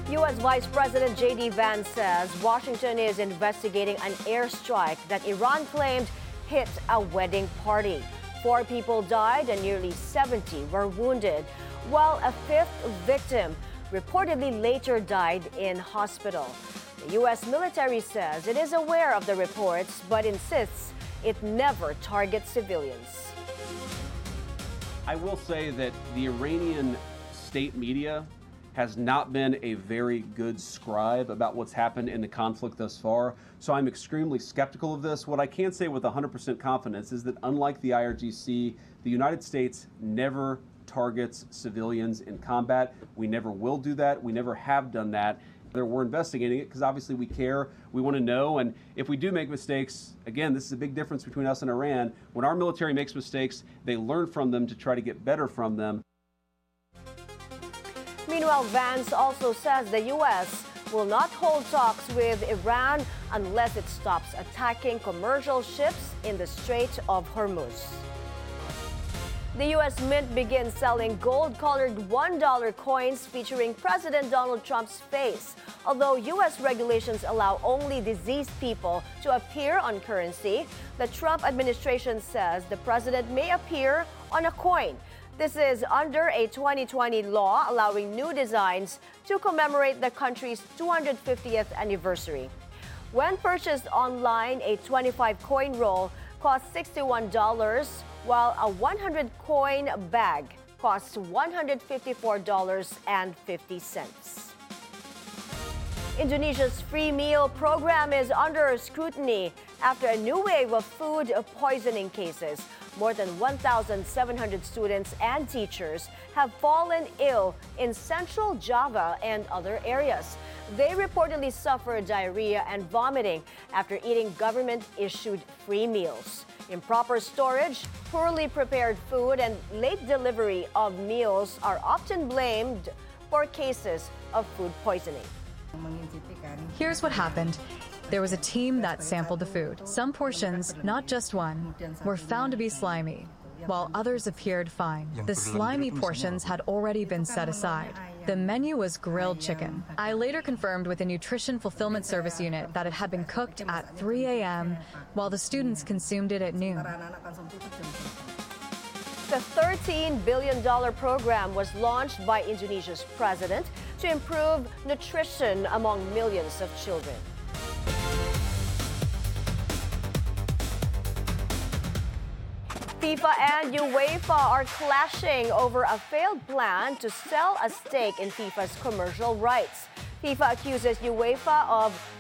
U.S. Vice President J.D. Vance says Washington is investigating an airstrike that Iran claimed hit a wedding party. 4 people died and nearly 70 were wounded, while a 5th victim reportedly later died in hospital. The U.S. military says it is aware of the reports but insists it never targets civilians. I will say that the Iranian state media has not been a very good scribe about what's happened in the conflict thus far, so I'm extremely skeptical of this. What I can say with 100% confidence is that unlike the IRGC, the United States never targets civilians in combat. We never will do that. We never have done that. We're investigating it because obviously we care, we want to know, and if we do make mistakes, again, this is a big difference between us and Iran. When our military makes mistakes, they learn from them to try to get better from them. Meanwhile, Vance also says the U.S. will not hold talks with Iran unless it stops attacking commercial ships in the Strait of Hormuz. The U.S. Mint begins selling gold-colored $1 coins featuring President Donald Trump's face. Although U.S. regulations allow only deceased people to appear on currency, the Trump administration says the president may appear on a coin. This is under a 2020 law allowing new designs to commemorate the country's 250th anniversary. When purchased online, a 25-coin roll costs $61, while a 100-coin bag costs $154.50. Indonesia's free meal program is under scrutiny after a new wave of food poisoning cases. More than 1,700 students and teachers have fallen ill in central Java and other areas. They reportedly suffered diarrhea and vomiting after eating government-issued free meals. Improper storage, poorly prepared food, and late delivery of meals are often blamed for cases of food poisoning. Here's what happened. There was a team that sampled the food. Some portions, not just one, were found to be slimy, while others appeared fine. The slimy portions had already been set aside. The menu was grilled chicken. I later confirmed with the Nutrition Fulfillment Service unit that it had been cooked at 3 a.m. while the students consumed it at noon. The $13 billion program was launched by Indonesia's president to improve nutrition among millions of children. FIFA and UEFA are clashing over a failed plan to sell a stake in FIFA's commercial rights. FIFA accuses UEFA of